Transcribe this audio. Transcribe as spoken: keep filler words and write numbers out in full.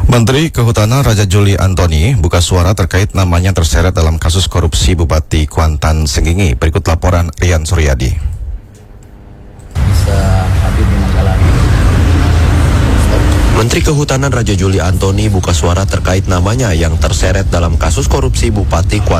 Menteri Kehutanan Raja Juli Antoni buka suara terkait namanya terseret dalam kasus korupsi Bupati Kuantan Senggingi. Berikut laporan Rian Suryadi. Bisa hadir di Manggarai. Menteri Kehutanan Raja Juli Antoni buka suara terkait namanya yang terseret dalam kasus korupsi Bupati Kuantan